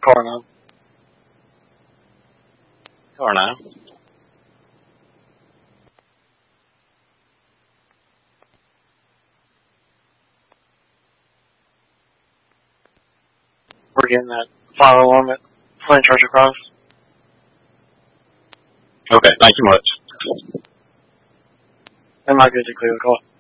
Car 9. Car 9. We're getting that 501 at Flint Church across. Okay, thank you much. Am I good to clear the call?